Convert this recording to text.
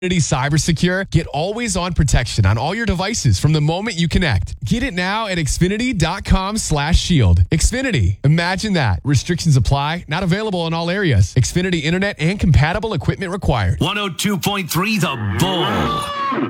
Xfinity Cybersecure, get always-on protection on all your devices from the moment you connect. Get it now at Xfinity.com/shield. Xfinity. Imagine that. Restrictions apply. Not available in all areas. Xfinity Internet and compatible equipment required. 102.3 The Bull.